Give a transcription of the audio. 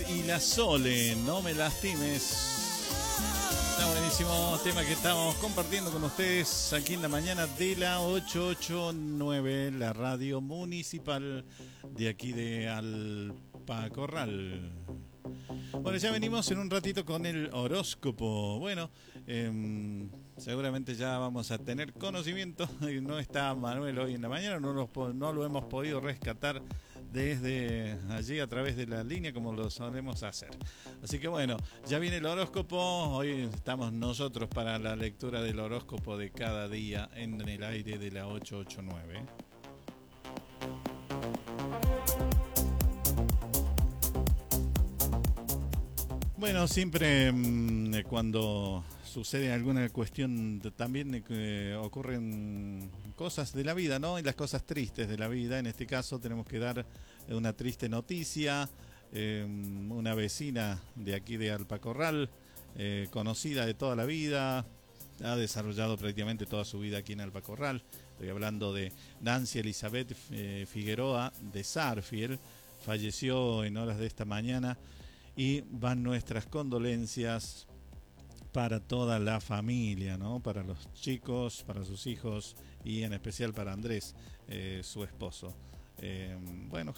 y la Sole, no me lastimes. Está buenísimo tema que estamos compartiendo con ustedes aquí en la mañana de la 889, la radio municipal de aquí de Alpacorral. Bueno, ya venimos en un ratito con el horóscopo. Bueno, seguramente ya vamos a tener conocimiento. No está Manuel hoy en la mañana, no lo hemos podido rescatar desde allí a través de la línea como lo solemos hacer. Así que bueno, ya viene el horóscopo. Hoy estamos nosotros para la lectura del horóscopo de cada día en el aire de la 889. Bueno, siempre cuando sucede alguna cuestión también ocurren cosas de la vida, ¿no? Y las cosas tristes de la vida. En este caso tenemos que dar una triste noticia. Una vecina de aquí de Alpacorral, conocida de toda la vida, ha desarrollado prácticamente toda su vida aquí en Alpacorral. Estoy hablando de Nancy Elizabeth Figueroa de Sarfield. Falleció en horas de esta mañana. Y van nuestras condolencias para toda la familia, ¿no? Para los chicos, para sus hijos y en especial para Andrés, su esposo. Bueno,